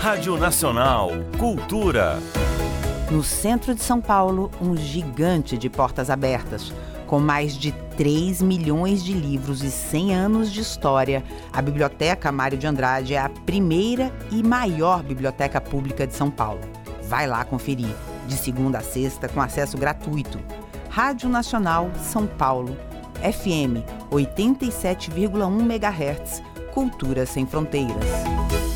Rádio Nacional, Cultura. No centro de São Paulo, um gigante de portas abertas. Com mais de 3 milhões de livros e 100 anos de história, a Biblioteca Mário de Andrade é a primeira e maior biblioteca pública de São Paulo. Vai lá conferir, de segunda a sexta, com acesso gratuito. Rádio Nacional São Paulo, FM 87,1 MHz, Cultura Sem Fronteiras.